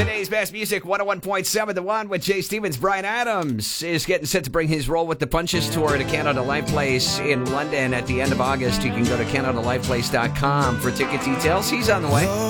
Today's best music, 101.7 The One with Jay Stevens. Bryan Adams is getting set to bring his Roll with the Punches tour to Canada Life Place in London at the end of August. You can go to CanadaLifePlace.com for ticket details. He's on the way.